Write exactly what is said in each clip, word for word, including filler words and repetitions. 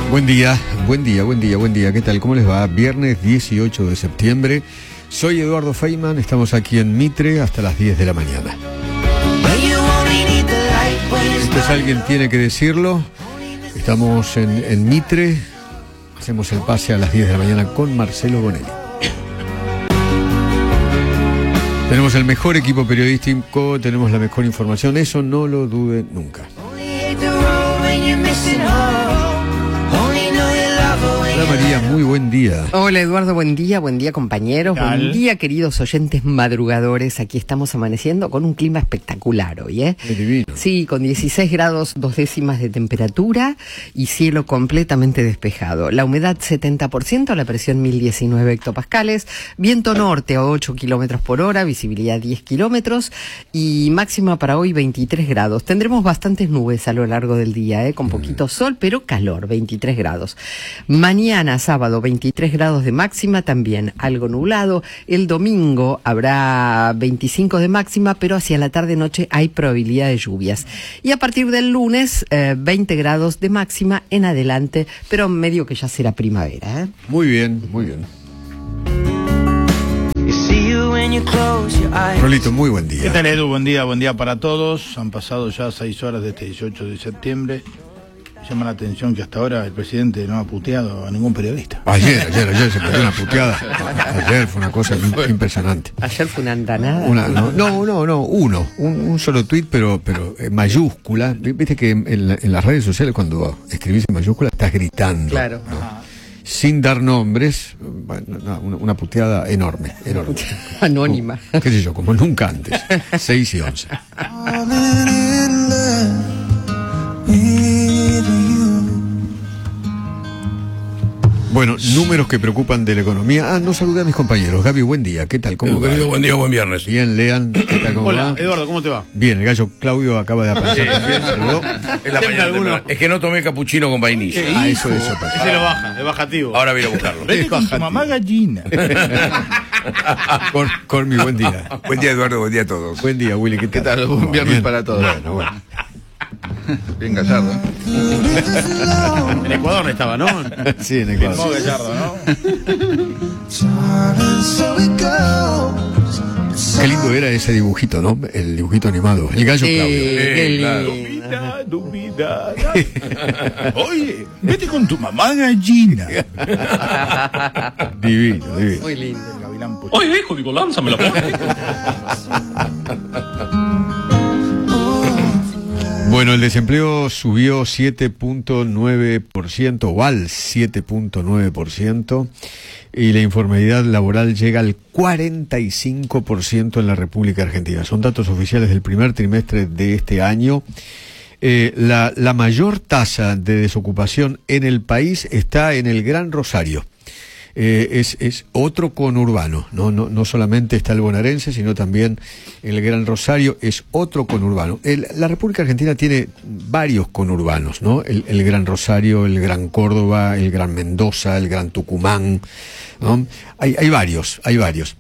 Buen día, buen día, buen día, buen día. ¿Qué tal? ¿Cómo les va? Viernes dieciocho de septiembre. Soy Eduardo Feynman, estamos aquí en Mitre hasta las diez de la mañana. Esto es Alguien Tiene que Decirlo. Estamos en, en Mitre. Hacemos el pase a las diez de la mañana con Marcelo Bonelli. Tenemos el mejor equipo periodístico, tenemos la mejor información, eso no lo dude nunca. Hola María, muy buen día. Hola Eduardo, buen día, buen día compañeros, ¿Tal? Buen día queridos oyentes madrugadores. Aquí estamos amaneciendo con un clima espectacular hoy, ¿eh? Qué divino. Sí, con dieciséis grados, dos décimas de temperatura y cielo completamente despejado. La humedad setenta por ciento, la presión mil diecinueve hectopascales, viento norte a ocho kilómetros por hora, visibilidad diez kilómetros y máxima para hoy veintitrés grados. Tendremos bastantes nubes a lo largo del día, ¿eh? Con poquito sol, pero calor, veintitrés grados. Mañana, sábado, veintitrés grados de máxima, también algo nublado. El domingo habrá veinticinco de máxima, pero hacia la tarde-noche hay probabilidad de lluvias. Y a partir del lunes, eh, veinte grados de máxima en adelante, pero medio que ya será primavera, ¿eh? Muy bien, muy bien. Rolito, muy buen día. ¿Qué tal, Edu? Buen día, buen día para todos. Han pasado ya seis horas de este dieciocho de septiembre. Llama la atención que hasta ahora el presidente no ha puteado a ningún periodista. Ayer, ayer, ayer se metió una puteada. Ayer fue una cosa impresionante. Ayer fue una andanada. Una, no, no, no, no, uno, un, un solo tuit, pero, pero en mayúscula. Viste que en, la, en las redes sociales cuando escribís en mayúscula estás gritando. Claro. ¿no? Sin dar nombres, bueno, no, una, una puteada enorme, enorme. Anónima. Como, qué sé yo, como nunca antes. seis y once. Bueno, números que preocupan de la economía. Ah, no saludé a mis compañeros. Gaby, buen día. ¿Qué tal? ¿Cómo va? Buen día, buen viernes. Bien, Lean. ¿Qué tal? ¿Cómo Hola, va? Eduardo, ¿cómo te va? Bien, el gallo Claudio acaba de aparecer. Bien, saludó. Es, la mañana alguno- temprana. Es que no tomé capuchino con vainilla. Ah, eso, eso. Ese lo baja, es bajativo. Ahora voy a buscarlo. Vete con tu bajativo. mamá gallina. Cor- Cormi, buen día. Buen día, Eduardo, buen día a todos. Buen día, Willy. ¿Qué tal? ¿Qué tal? ¿Cómo Un va? viernes Bien. para todos. Bueno, bueno. Bien gallardo, ¿eh? En Ecuador no estaba, ¿no? Sí, en No, Ecuador. Gallardo, ¿no? Qué lindo era ese dibujito, ¿no? El dibujito animado. El gallo Sí, Claudio. qué claro. lindo. Dubida, dubida. Oye, vete con tu mamá gallina. Divino, divino. Muy lindo. Gavilán Pocho. Oye, hijo, digo, lánzame la boca. Bueno, el desempleo subió siete punto nueve por ciento o al siete punto nueve por ciento y la informalidad laboral llega al cuarenta y cinco por ciento en la República Argentina. Son datos oficiales del primer trimestre de este año. Eh, la, la mayor tasa de desocupación en el país está en el Gran Rosario. Eh, es, es otro conurbano, ¿no? No, no solamente está el bonaerense, sino también el Gran Rosario es otro conurbano. El, la República Argentina tiene varios conurbanos, ¿no? El, el Gran Rosario, el Gran Córdoba, el Gran Mendoza, el Gran Tucumán, ¿no? Hay, hay varios, hay varios.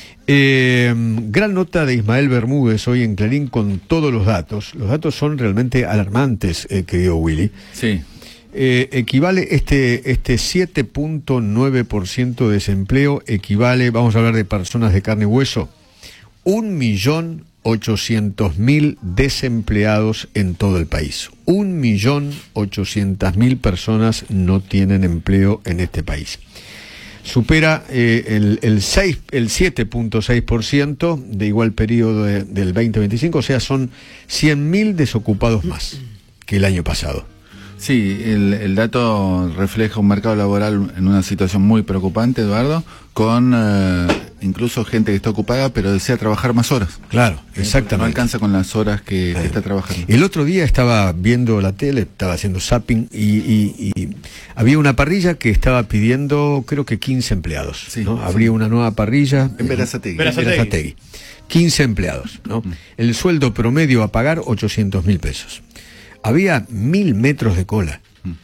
Eh, gran nota de Ismael Bermúdez hoy en Clarín con todos los datos. Los datos son realmente alarmantes, eh, querido Willy. Sí. Eh, equivale este este siete punto nueve por ciento de desempleo, equivale, vamos a hablar de personas de carne y hueso, un millón ochocientos mil desempleados en todo el país. Un millón ochocientas mil personas no tienen empleo en este país. Supera eh, el, el, seis, el siete punto seis por ciento de igual periodo de, del veinte veinticinco, o sea, son cien mil desocupados más que el año pasado. Sí, el, el dato refleja un mercado laboral en una situación muy preocupante, Eduardo, con eh, incluso gente que está ocupada pero desea trabajar más horas. Claro, exactamente. No alcanza con las horas que, que está trabajando. El otro día estaba viendo la tele, estaba haciendo zapping y, y, y había una parrilla que estaba pidiendo, creo que quince empleados. Sí, ¿no? sí. Abría una nueva parrilla. En Berazategui. En Berazategui. quince empleados, ¿no? El sueldo promedio a pagar ochocientos mil pesos. Había mil metros de cola.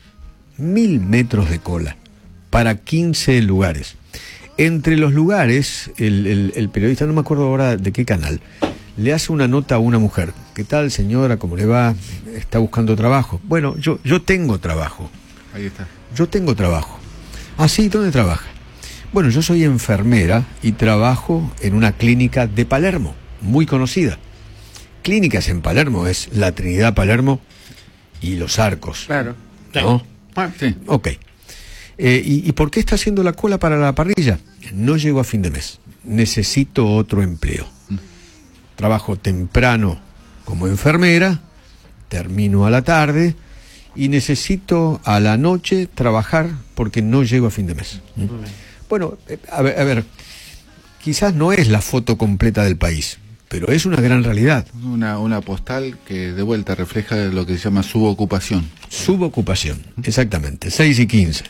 Mil metros de cola para quince lugares. Entre los lugares, el, el, el periodista, no me acuerdo ahora de qué canal, le hace una nota a una mujer. ¿Qué tal, señora? ¿Cómo le va? ¿Está buscando trabajo? Bueno, yo, yo tengo trabajo. Ahí está. Yo tengo trabajo. Ah, sí, ¿dónde trabaja? Bueno, yo soy enfermera y trabajo en una clínica de Palermo, muy conocida. Clínicas en Palermo es la Trinidad Palermo y Los Arcos. Claro. ¿No? Sí. Ok. Eh, ¿y, ¿Y por qué está haciendo la cola para la parrilla? No llego a fin de mes. Necesito otro empleo. Trabajo temprano como enfermera, termino a la tarde y necesito a la noche trabajar porque no llego a fin de mes. ¿Mm? Bueno, eh, a ver, a ver, quizás no es la foto completa del país, pero es una gran realidad. Una, una postal que de vuelta refleja lo que se llama subocupación. Subocupación, exactamente, seis y quince.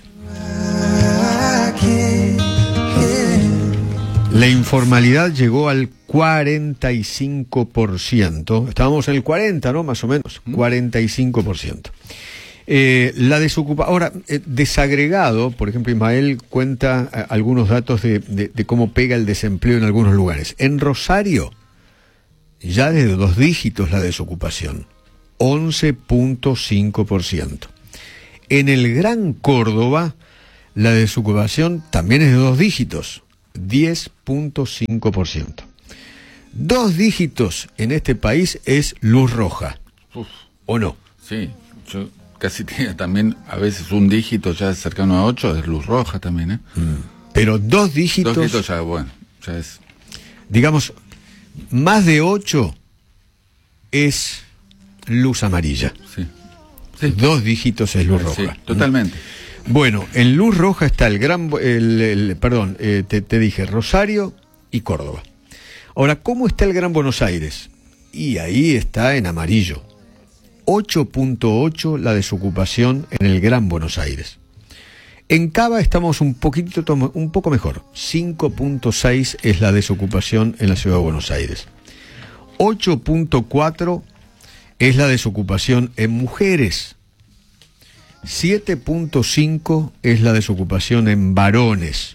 La informalidad llegó al cuarenta y cinco por ciento. Estábamos en el cuarenta, ¿no? Más o menos. cuarenta y cinco por ciento. Eh, la desocupación. Ahora, eh, desagregado, por ejemplo, Ismael cuenta eh, algunos datos de, de, de cómo pega el desempleo en algunos lugares. En Rosario, ya desde dos dígitos la desocupación. once punto cinco por ciento. En el Gran Córdoba, la desocupación también es de dos dígitos. diez punto cinco por ciento. Dos dígitos en este país es luz roja. Uf. ¿O no? Sí, yo casi tenía también a veces un dígito ya cercano a ocho, es luz roja también, ¿eh? Mm. Pero dos dígitos, Dos dígitos ya, bueno, ya es... digamos, más de ocho es luz amarilla. Sí. Sí. Dos dígitos es luz Sí, roja. totalmente. Bueno, en luz roja está el gran, el, el, perdón, eh, te, te dije Rosario y Córdoba. Ahora, ¿cómo está el Gran Buenos Aires? Y ahí está en amarillo. ocho punto ocho la desocupación en el Gran Buenos Aires. En Cava estamos un poquito, un poco mejor. cinco punto seis es la desocupación en la ciudad de Buenos Aires. ocho punto cuatro es la desocupación en mujeres. siete punto cinco es la desocupación en varones.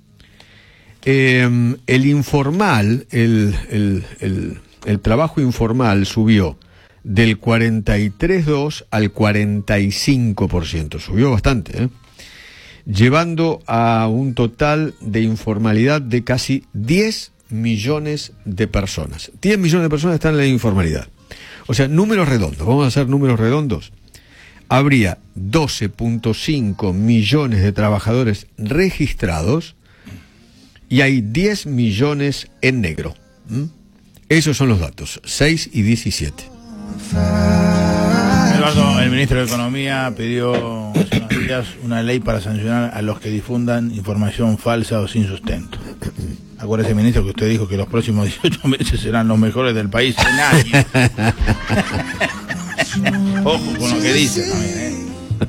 Eh, el informal, el, el, el, el trabajo informal subió del cuarenta y tres punto dos al cuarenta y cinco por ciento. Subió bastante, ¿eh? Llevando a un total de informalidad de casi diez millones de personas. diez millones de personas están en la informalidad. O sea, números redondos, vamos a hacer números redondos. Habría doce punto cinco millones de trabajadores registrados y hay diez millones en negro. ¿Mm? Esos son los datos, seis y diecisiete. Eduardo, el ministro de Economía pidió hace unos días una ley para sancionar a los que difundan información falsa o sin sustento. Acuérdese, ministro, que usted dijo que los próximos dieciocho meses serán los mejores del país en años. Ojo con lo que dice también, ¿eh?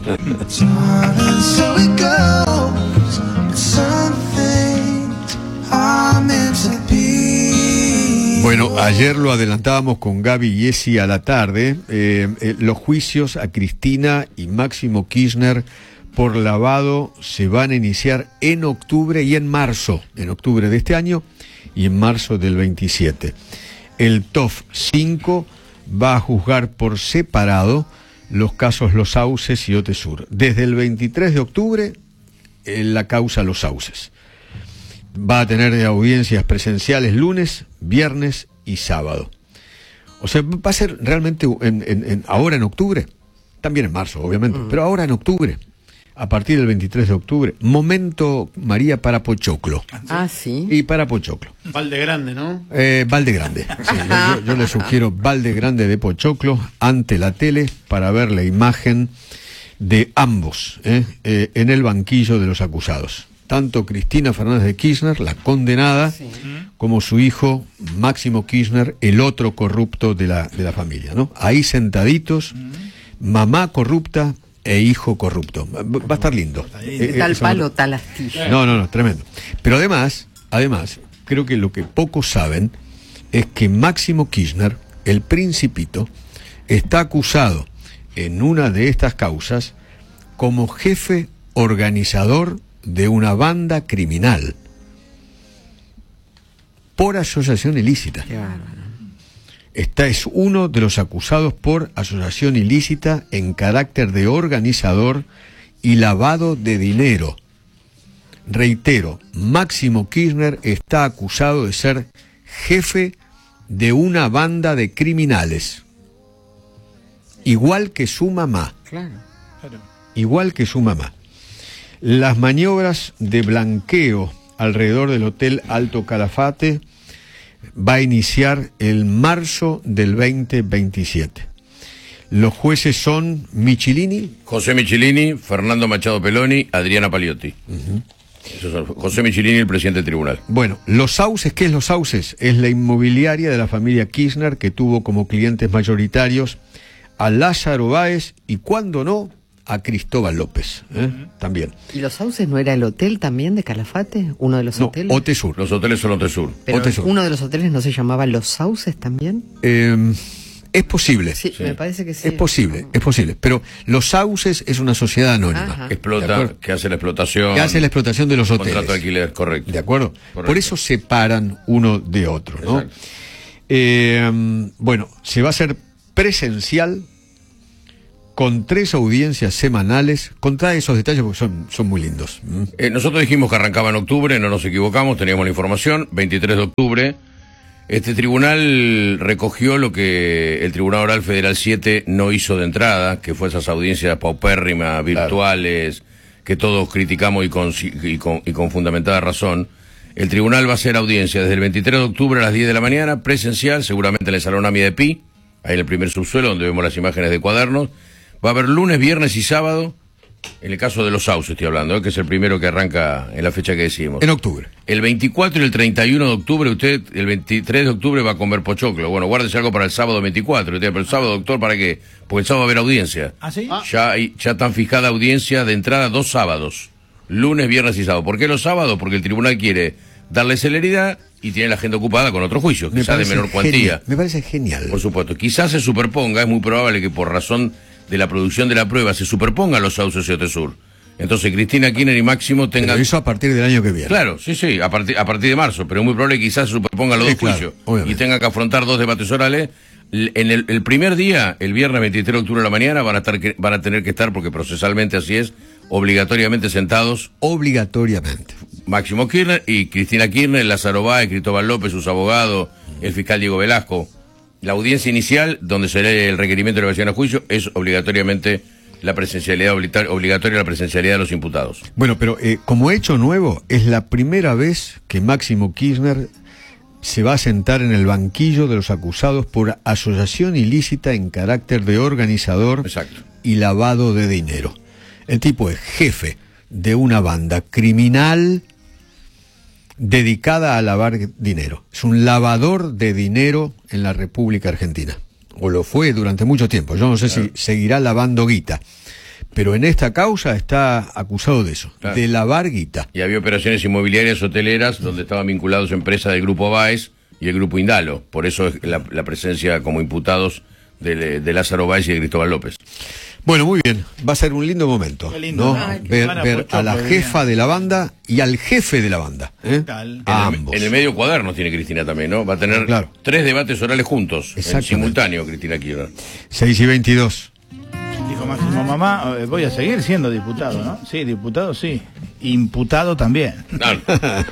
Bueno, ayer lo adelantábamos con Gaby y Esi a la tarde, eh, eh, los juicios a Cristina y Máximo Kirchner por lavado se van a iniciar en octubre y en marzo, en octubre de este año y en marzo del veintisiete. El T O F cinco va a juzgar por separado los casos Los Sauces y Otesur. Desde el veintitrés de octubre, en la causa Los Sauces. Va a tener audiencias presenciales lunes, viernes y sábado. O sea, va a ser realmente en, en, en, ahora en octubre, también en marzo, obviamente, mm. pero ahora en octubre, a partir del veintitrés de octubre, momento, María, para Pochoclo. Ah, sí. Y para Pochoclo. Valde Grande, ¿no? Eh, Valde Grande. Sí, yo, yo, yo le sugiero Valde Grande de Pochoclo ante la tele para ver la imagen de ambos eh, eh, en el banquillo de los acusados. Tanto Cristina Fernández de Kirchner, la condenada, sí, como su hijo Máximo Kirchner, el otro corrupto de la, de la familia, ¿no? Ahí sentaditos, mamá corrupta e hijo corrupto. Va a estar lindo. De tal palo, tal astilla. No, no, no, tremendo. Pero además, además, creo que lo que pocos saben es que Máximo Kirchner, el Principito, está acusado en una de estas causas como jefe organizador de una banda criminal por asociación ilícita. Esta es uno de los acusados por asociación ilícita en carácter de organizador y lavado de dinero. Reitero, Máximo Kirchner está acusado de ser jefe de una banda de criminales, igual que su mamá. Claro. Igual que su mamá. Las maniobras de blanqueo alrededor del Hotel Alto Calafate va a iniciar en marzo del veinte veintisiete. Los jueces son Michelini, José Michelini, Fernando Machado Peloni, Adriana Paliotti. Uh-huh. Esos son José Michelini, el presidente del tribunal. Bueno, Los Sauces, ¿qué es Los Sauces? Es la inmobiliaria de la familia Kirchner que tuvo como clientes mayoritarios a Lázaro Báez y, cuando no, a Cristóbal López, ¿eh? Uh-huh. También. ¿Y Los Sauces no era el hotel también de Calafate? ¿Uno de los no, hoteles? Otesur. Los hoteles son Otesur. Pero Otesur. ¿uno de los hoteles no se llamaba Los Sauces también? Eh, es posible. Sí, sí, me parece que sí. Es posible, es posible. Pero Los Sauces es una sociedad anónima. Ajá. Explota, que hace la explotación. Que hace la explotación de los hoteles. Contrato de alquiler, correcto. ¿De acuerdo? Correcto. Por eso separan uno de otro, ¿no? Eh, bueno, se va a hacer presencial, con tres audiencias semanales. Contá esos detalles porque son, son muy lindos. ¿Mm? Eh, nosotros dijimos que arrancaba en octubre, no nos equivocamos, teníamos la información, veintitrés de octubre. Este tribunal recogió lo que el Tribunal Oral Federal siete no hizo de entrada, que fue esas audiencias paupérrimas, virtuales, claro, que todos criticamos y con, y, con, y con fundamentada razón. El tribunal va a hacer audiencia desde el veintitrés de octubre a las diez de la mañana, presencial, seguramente en el Salón Amia de Pi, ahí en el primer subsuelo, donde vemos las imágenes de cuadernos. Va a haber lunes, viernes y sábado, en el caso de Los Sauces estoy hablando, ¿eh? Que es el primero que arranca en la fecha que decimos. En octubre. El veinticuatro y el treinta y uno de octubre, usted, el veintitrés de octubre va a comer pochoclo. Bueno, guárdese algo para el sábado veinticuatro. Usted, pero el sábado, doctor, ¿para qué? Porque el sábado va a haber audiencia. ¿Ah, sí? Ya, hay, ya están fijada audiencia de entrada dos sábados. Lunes, viernes y sábado. ¿Por qué los sábados? Porque el tribunal quiere darle celeridad y tiene la agenda ocupada con otros juicios, quizás de menor cuantía. Genial. Me parece genial. Por supuesto. Quizás se superponga, es muy probable que por razón de la producción de la prueba se superpongan Los Sauces y Otesur. Entonces Cristina Kirchner y Máximo tengan... Pero eso a partir del año que viene. Claro, sí, sí, a partir, a partir de marzo, pero es muy probable que quizás se superpongan los Sí, dos claro, juicios obviamente. y tengan que afrontar dos debates orales. L- En el, el primer día, el viernes veintitrés de octubre de la mañana, van a estar que- van a tener que estar, porque procesalmente así es, obligatoriamente sentados Obligatoriamente. Máximo Kirchner y Cristina Kirchner, Lázaro Báez, Cristóbal López, sus abogados, el fiscal Diego Velasco. La audiencia inicial, donde se lee el requerimiento de elevación a juicio, es obligatoriamente la presencialidad, obligatoria, obligatoria la presencialidad de los imputados. Bueno, pero eh, como hecho nuevo, es la primera vez que Máximo Kirchner se va a sentar en el banquillo de los acusados por asociación ilícita en carácter de organizador Exacto. y lavado de dinero. El tipo es jefe de una banda criminal dedicada a lavar dinero. Es un lavador de dinero en la República Argentina. O lo fue durante mucho tiempo. Yo no sé claro. si seguirá lavando guita. Pero en esta causa está acusado de eso, claro. de lavar guita. Y había operaciones inmobiliarias hoteleras donde estaban vinculados empresas del Grupo Báez y el Grupo Indalo. Por eso es la, la presencia como imputados de, de Lázaro Báez y de Cristóbal López. Bueno, muy bien. Va a ser un lindo momento. Qué lindo, ¿no? Ay, ver ver a la jefa de la banda y al jefe de la banda. ¿eh? A en, ambos. El, en el medio cuaderno tiene Cristina también, ¿no? Va a tener claro. tres debates orales juntos, en simultáneo, Cristina Kirchner. seis y veintidós. Dijo Máximo, mamá, voy a seguir siendo diputado, ¿no? Sí, diputado sí. Imputado también. Claro.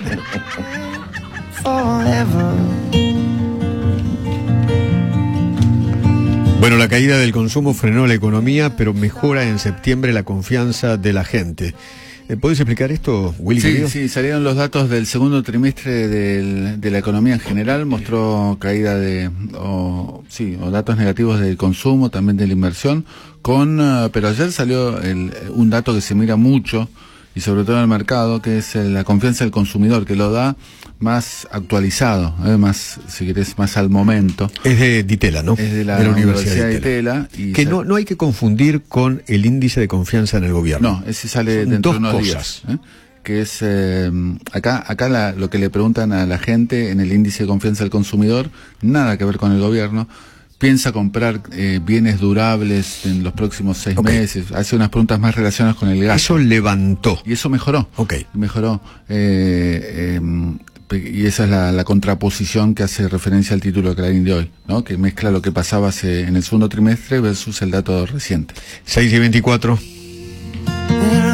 Bueno, la caída del consumo frenó la economía, pero mejora en septiembre la confianza de la gente. ¿Podés explicar esto, Willy? Sí, querido? sí, salieron los datos del segundo trimestre del, de la economía en general, mostró caída de, o, sí, o datos negativos del consumo, también de la inversión, con, uh, pero ayer salió el, un dato que se mira mucho, y sobre todo en el mercado, que es la confianza del consumidor, que lo da más actualizado, eh, más, si querés, más al momento. Es de Ditela, ¿no? Es de la, de la Universidad, Universidad de Ditela. Ditela. Y que se... no, no hay que confundir con el índice de confianza en el gobierno. No, ese sale Son dentro dos de unos cosas. días. ¿eh? Que es, eh, acá, acá la, lo que le preguntan a la gente en el índice de confianza del consumidor, nada que ver con el gobierno. Piensa comprar eh, bienes durables en los próximos seis okay. meses. Hace unas preguntas más relacionadas con el gasto. Eso levantó. Y eso mejoró. Ok. Mejoró. Eh, eh, y esa es la, la contraposición que hace referencia al título de Clarín de hoy, ¿no? Que mezcla lo que pasaba hace, en el segundo trimestre versus el dato reciente. seis y veinticuatro.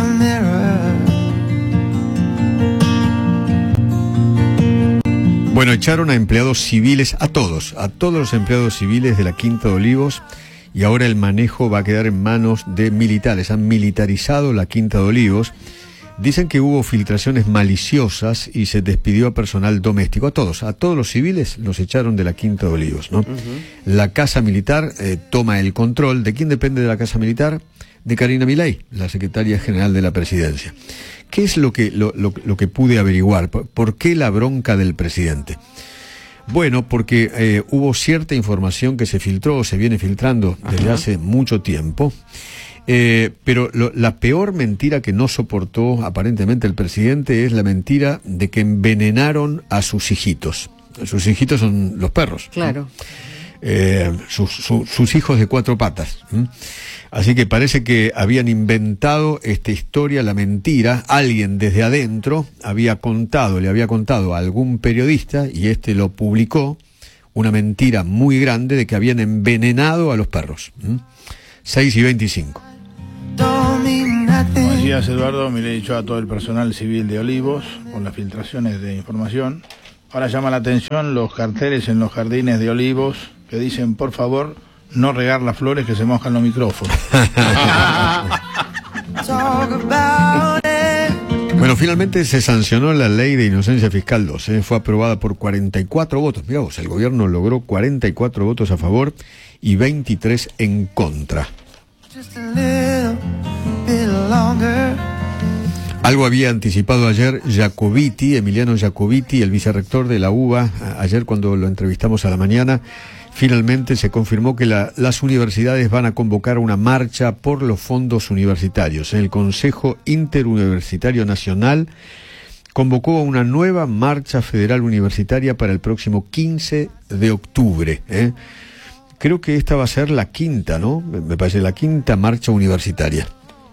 Bueno, echaron a empleados civiles, a todos, a todos los empleados civiles de la Quinta de Olivos, y ahora el manejo va a quedar en manos de militares. Han militarizado la Quinta de Olivos. Dicen que hubo filtraciones maliciosas y se despidió a personal doméstico, a todos, a todos los civiles los echaron de la Quinta de Olivos, ¿no? Uh-huh. La Casa Militar eh, toma el control. ¿De quién depende de la Casa Militar? De Karina Milei, la secretaria general de la Presidencia. ¿Qué es lo que, lo, lo, lo que pude averiguar? ¿Por, ¿Por qué la bronca del presidente? Bueno, porque eh, hubo cierta información que se filtró, se viene filtrando desde Ajá. hace mucho tiempo, eh, pero lo, la peor mentira que no soportó aparentemente el presidente es la mentira de que envenenaron a sus hijitos. Sus hijitos son los perros. Claro. ¿no? Eh, sus, su, sus hijos de cuatro patas. ¿Mm? Así que parece que habían inventado esta historia, la mentira. Alguien desde adentro había contado, le había contado a algún periodista, y este lo publicó, una mentira muy grande de que habían envenenado a los perros. ¿Mm? seis y veinticinco. Como decías, Eduardo, me le he dicho a todo el personal civil de Olivos por las filtraciones de información. Ahora llama la atención los carteles en los jardines de Olivos que dicen, por favor, no regar las flores que se mojan los micrófonos. Bueno, finalmente se sancionó la ley de inocencia fiscal dos, ¿eh? Fue aprobada por cuarenta y cuatro votos. Mirá vos, el gobierno logró cuarenta y cuatro votos a favor y veintitrés en contra. Algo había anticipado ayer Jacobiti, Emiliano Jacobiti, el vicerrector de la U B A, ayer cuando lo entrevistamos a la mañana. Finalmente se confirmó que la, las universidades van a convocar una marcha por los fondos universitarios. El Consejo Interuniversitario Nacional convocó una nueva marcha federal universitaria para el próximo quince de octubre. ¿eh? Creo que esta va a ser la quinta, ¿no? Me parece la quinta marcha universitaria.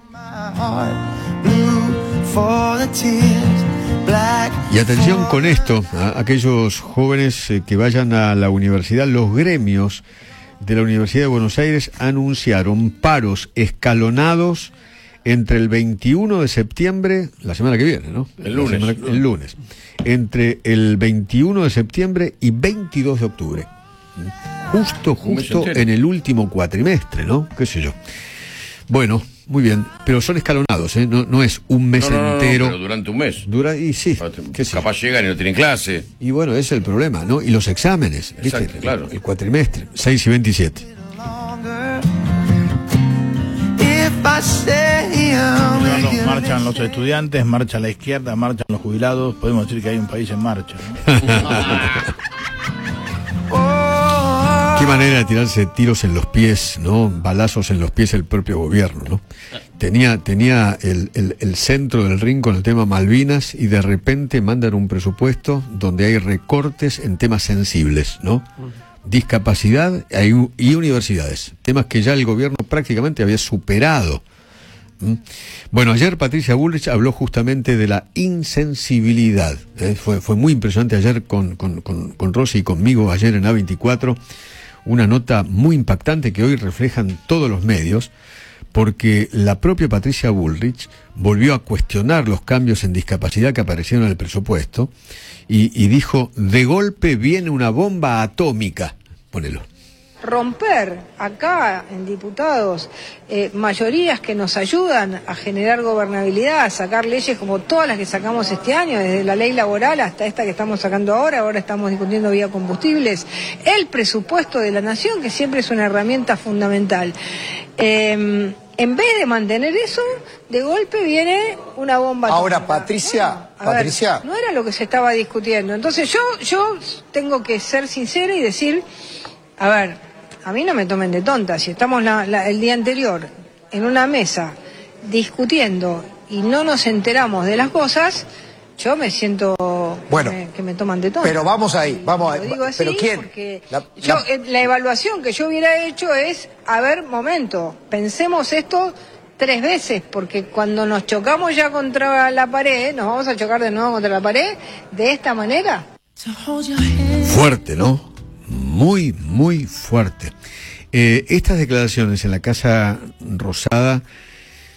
Y atención con esto, a aquellos jóvenes eh, que vayan a la universidad. Los gremios de la Universidad de Buenos Aires anunciaron paros escalonados entre el veintiuno de septiembre, la semana que viene, ¿no? El lunes. Semana, el lunes. Entre el veintiuno de septiembre y veintidós de octubre. Justo, justo en el último cuatrimestre, ¿no? ¿Qué sé yo? Bueno, muy bien, pero son escalonados, ¿eh? No, no es un mes no, no, entero. No, pero durante un mes. Dura, y sí. ¿Qué capaz sí? Llegan y no tienen clase. Y bueno, ese es el problema, ¿no? Y los exámenes, ¿viste? Exacto, claro. El cuatrimestre, seis y veintisiete. Marchan los estudiantes, marcha la izquierda, marchan los jubilados. Podemos decir que hay un país en marcha, ¿no? Qué manera de tirarse tiros en los pies, ¿no? Balazos en los pies el propio gobierno, ¿no? Tenía, tenía el, el, el centro del ring con el tema Malvinas y de repente mandan un presupuesto donde hay recortes en temas sensibles, ¿no? Discapacidad y universidades, temas que ya el gobierno prácticamente había superado. ¿Mm? Bueno, ayer Patricia Bullrich habló justamente de la insensibilidad. ¿eh? Fue, fue muy impresionante ayer con, con, con, con Rosy y conmigo, ayer en A veinticuatro, una nota muy impactante que hoy reflejan todos los medios, porque la propia Patricia Bullrich volvió a cuestionar los cambios en discapacidad que aparecieron en el presupuesto y, y dijo, de golpe viene una bomba atómica. Ponelo. Romper acá en diputados eh, mayorías que nos ayudan a generar gobernabilidad, a sacar leyes como todas las que sacamos este año, desde la ley laboral hasta esta que estamos sacando ahora, ahora estamos discutiendo vía combustibles, el presupuesto de la nación, que siempre es una herramienta fundamental. Eh, en vez de mantener eso, de golpe viene una bomba atómica. Ahora, Patricia, bueno, Patricia. Ver, no era lo que se estaba discutiendo. Entonces yo, yo tengo que ser sincera y decir, a ver, a mí no me tomen de tonta, si estamos la, la, el día anterior en una mesa discutiendo y no nos enteramos de las cosas, yo me siento bueno, que, me, que me toman de tonta. Pero vamos ahí, vamos ahí. Lo digo así ¿Pero quién? Porque la, yo, la... la evaluación que yo hubiera hecho es, a ver, momento, pensemos esto tres veces, porque cuando nos chocamos ya contra la pared, nos vamos a chocar de nuevo contra la pared, de esta manera. Fuerte, ¿no? Muy, muy fuerte. Eh, estas declaraciones en la Casa Rosada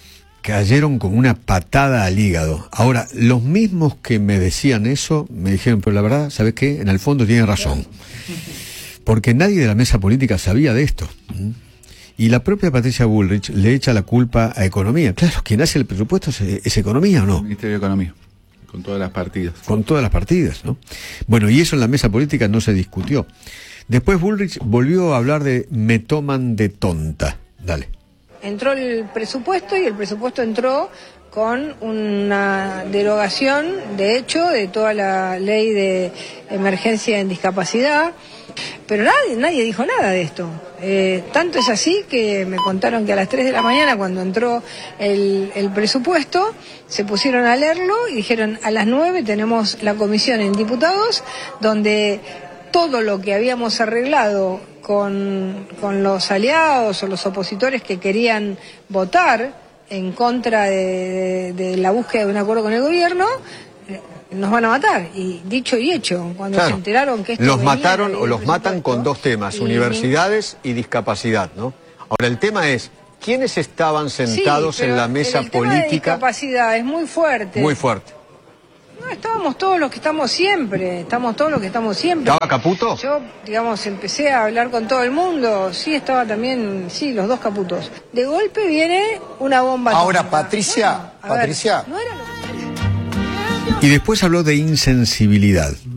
cayeron con una patada al hígado. Ahora, los mismos que me decían eso, me dijeron, pero la verdad, ¿sabes qué? En el fondo tienen razón. Porque nadie de la mesa política sabía de esto. Y la propia Patricia Bullrich le echa la culpa a Economía. Claro, quien hace el presupuesto es, es Economía, ¿o no? El Ministerio de Economía, con todas las partidas. Con todas las partidas, ¿no? Bueno, y eso en la mesa política no se discutió. Después Bullrich volvió a hablar de me toman de tonta. Dale. Entró el presupuesto y el presupuesto entró con una derogación, de hecho, de toda la ley de emergencia en discapacidad, pero nadie, nadie dijo nada de esto. Eh, tanto es así que me contaron que a las tres de la mañana, cuando entró el, el presupuesto, se pusieron a leerlo y dijeron, a las nueve tenemos la comisión en diputados, donde todo lo que habíamos arreglado con, con los aliados o los opositores que querían votar en contra de, de, de la búsqueda de un acuerdo con el gobierno, eh, nos van a matar. Y dicho y hecho, cuando Claro. se enteraron que esto Los venía mataron de o los matan presupuesto, con dos temas, y- universidades y discapacidad, ¿no? Ahora, el tema es, ¿quiénes estaban sentados Sí, pero en la mesa el tema de política? discapacidad es muy fuerte. Muy fuerte. No, estábamos todos los que estamos siempre, estamos todos los que estamos siempre. ¿Estaba Caputo? Yo, digamos, empecé a hablar con todo el mundo, sí, estaba también, sí, los dos Caputos. De golpe viene una bomba Ahora, atómica. Patricia, Bueno, a ver, Patricia. no era lo que... Y después habló de insensibilidad.